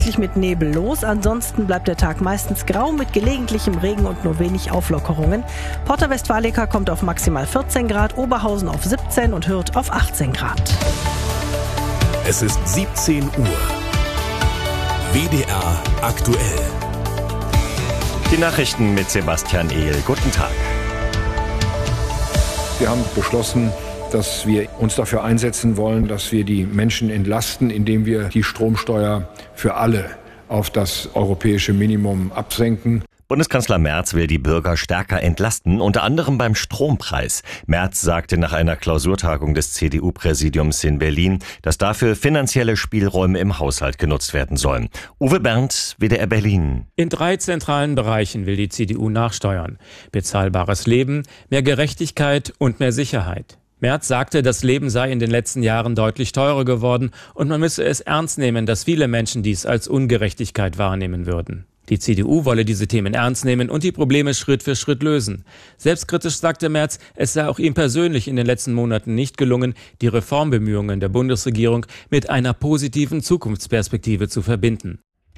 mit Nebel los. Ansonsten bleibt der Tag meistens grau mit gelegentlichem Regen und nur wenig Auflockerungen. Porta Westfalica kommt auf maximal 14 Grad, Oberhausen auf 17 und Hürth auf 18 Grad. Es ist 17 Uhr. WDR aktuell. Die Nachrichten mit Sebastian Ehl. Guten Tag. Wir haben beschlossen, dass wir uns dafür einsetzen wollen, dass wir die Menschen entlasten, indem wir die Stromsteuer für alle auf das europäische Minimum absenken. Bundeskanzler Merz will die Bürger stärker entlasten, unter anderem beim Strompreis. Merz sagte nach einer Klausurtagung des CDU-Präsidiums in Berlin, dass dafür finanzielle Spielräume im Haushalt genutzt werden sollen. Uwe Berndt, WDR Berlin. In 3 zentralen Bereichen will die CDU nachsteuern. Bezahlbares Leben, mehr Gerechtigkeit und mehr Sicherheit. Merz sagte, das Leben sei in den letzten Jahren deutlich teurer geworden und man müsse es ernst nehmen, dass viele Menschen dies als Ungerechtigkeit wahrnehmen würden. Die CDU wolle diese Themen ernst nehmen und die Probleme Schritt für Schritt lösen. Selbstkritisch sagte Merz, es sei auch ihm persönlich in den letzten Monaten nicht gelungen, die Reformbemühungen der Bundesregierung mit einer positiven Zukunftsperspektive zu verbinden.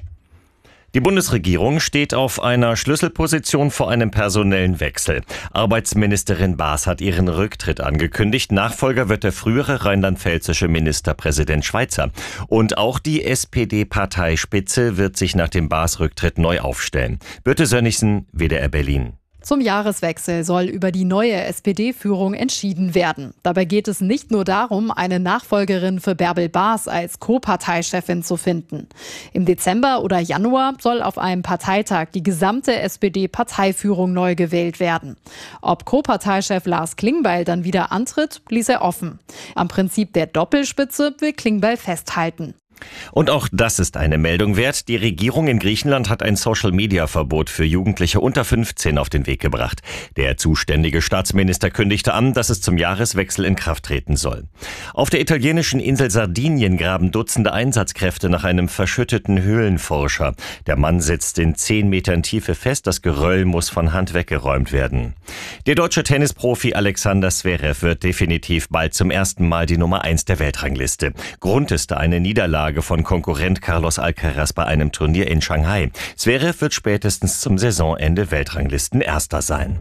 Die Bundesregierung steht auf einer Schlüsselposition vor einem personellen Wechsel. Arbeitsministerin Baas hat ihren Rücktritt angekündigt. Nachfolger wird der frühere rheinland-pfälzische Ministerpräsident Schweizer. Und auch die SPD-Parteispitze wird sich nach dem Baas-Rücktritt neu aufstellen. Birte Sönnigsen, WDR Berlin. Zum Jahreswechsel soll über die neue SPD-Führung entschieden werden. Dabei geht es nicht nur darum, eine Nachfolgerin für Bärbel Baas als Co-Parteichefin zu finden. Im Dezember oder Januar soll auf einem Parteitag die gesamte SPD-Parteiführung neu gewählt werden. Ob Co-Parteichef Lars Klingbeil dann wieder antritt, ließ er offen. Am Prinzip der Doppelspitze will Klingbeil festhalten. Und auch das ist eine Meldung wert. Die Regierung in Griechenland hat ein Social-Media-Verbot für Jugendliche unter 15 auf den Weg gebracht. Der zuständige Staatsminister kündigte an, dass es zum Jahreswechsel in Kraft treten soll. Auf der italienischen Insel Sardinien graben Dutzende Einsatzkräfte nach einem verschütteten Höhlenforscher. Der Mann sitzt in 10 Metern Tiefe fest. Das Geröll muss von Hand weggeräumt werden. Der deutsche Tennisprofi Alexander Zverev wird definitiv bald zum ersten Mal die Nummer 1 der Weltrangliste. Grund ist eine Niederlage von Konkurrent Carlos Alcaraz bei einem Turnier in Shanghai. Zverev wird spätestens zum Saisonende Weltranglisten-Erster sein.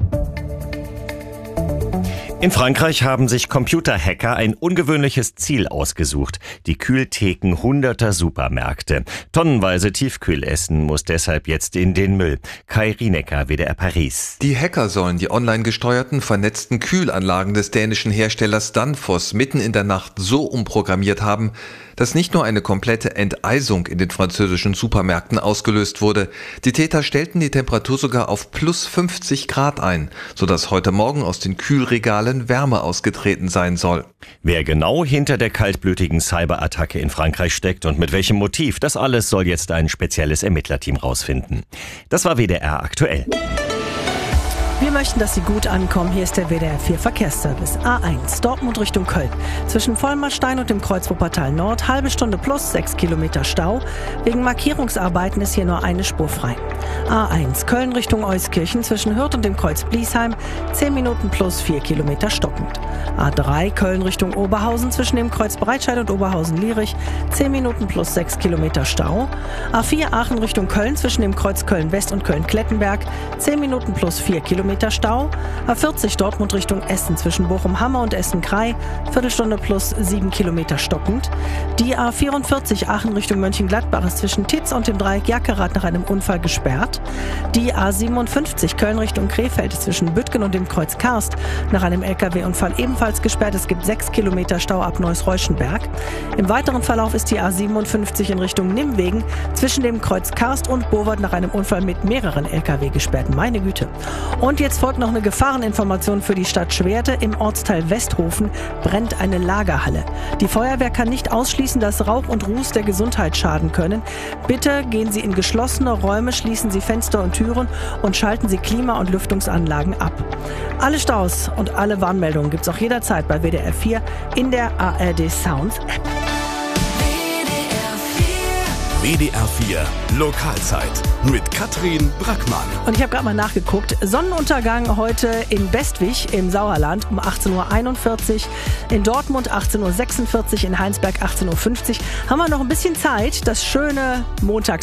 In Frankreich haben sich Computerhacker ein ungewöhnliches Ziel ausgesucht. Die Kühltheken hunderter Supermärkte. Tonnenweise Tiefkühlessen muss deshalb jetzt in den Müll. Kai Rienecker, WDR Paris. Die Hacker sollen die online gesteuerten, vernetzten Kühlanlagen des dänischen Herstellers Danfoss mitten in der Nacht so umprogrammiert haben, dass nicht nur eine komplette Enteisung in den französischen Supermärkten ausgelöst wurde. Die Täter stellten die Temperatur sogar auf plus 50 Grad ein, sodass heute Morgen aus den Kühlregalen Wärme ausgetreten sein soll. Wer genau hinter der kaltblütigen Cyberattacke in Frankreich steckt und mit welchem Motiv, das alles soll jetzt ein spezielles Ermittlerteam rausfinden. Das war WDR aktuell. Wir möchten, dass Sie gut ankommen. Hier ist der WDR 4 Verkehrsservice. A1 Dortmund Richtung Köln. Zwischen Vollmarstein und dem Kreuz Wuppertal Nord. Halbe Stunde plus 6 Kilometer Stau. Wegen Markierungsarbeiten ist hier nur eine Spur frei. A1 Köln Richtung Euskirchen. Zwischen Hürth und dem Kreuz Bliesheim. 10 Minuten plus 4 Kilometer stockend. A3 Köln Richtung Oberhausen. Zwischen dem Kreuz Breitscheid und Oberhausen-Lierich. 10 Minuten plus 6 Kilometer Stau. A4 Aachen Richtung Köln. Zwischen dem Kreuz Köln-West und Köln-Klettenberg. 10 Minuten plus 4 Kilometer Stau. A40 Dortmund Richtung Essen zwischen Bochum-Hammer und Essen-Krei. Viertelstunde plus 7 Kilometer stockend. Die A44 Aachen Richtung Mönchengladbach ist zwischen Titz und dem Dreieck Jackerath nach einem Unfall gesperrt. Die A57 Köln Richtung Krefeld ist zwischen Büttgen und dem Kreuz Karst nach einem LKW-Unfall ebenfalls gesperrt. Es gibt 6 Kilometer Stau ab Neuss-Reuschenberg. Im weiteren Verlauf ist die A57 in Richtung Nimwegen zwischen dem Kreuz Karst und Bovard nach einem Unfall mit mehreren LKW gesperrt. Meine Güte. Und jetzt folgt noch eine Gefahreninformation für die Stadt Schwerte. Im Ortsteil Westhofen brennt eine Lagerhalle. Die Feuerwehr kann nicht ausschließen, dass Rauch und Ruß der Gesundheit schaden können. Bitte gehen Sie in geschlossene Räume, schließen Sie Fenster und Türen und schalten Sie Klima- und Lüftungsanlagen ab. Alle Staus und alle Warnmeldungen gibt es auch jederzeit bei WDR 4 in der ARD Sounds App. WDR 4 WDR 4 Lokalzeit mit Katrin Brackmann. Und ich habe gerade mal nachgeguckt. Sonnenuntergang heute in Bestwig im Sauerland um 18.41 Uhr, in Dortmund 18.46 Uhr, in Heinsberg 18.50 Uhr. Haben wir noch ein bisschen Zeit, das schöne Montags